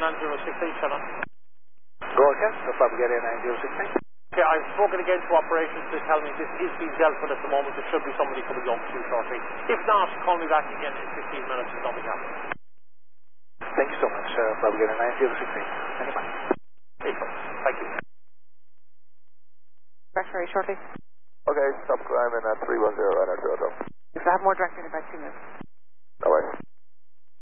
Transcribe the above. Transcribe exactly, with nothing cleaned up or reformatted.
nine zero six eight, Shannon. Go again, the Propagator nine zero six eight. Okay, I've spoken again to operations to tell me this is being dealt with at the moment. There should be somebody coming down to you shortly. If not, call me back again in fifteen minutes if something happens. Thank you so much, uh, Propagator nine zero six eight. Thank you. Thank you. Back very shortly. Okay, stop crime in uh, three one zero, and I zero. If I have more direction in about two minutes.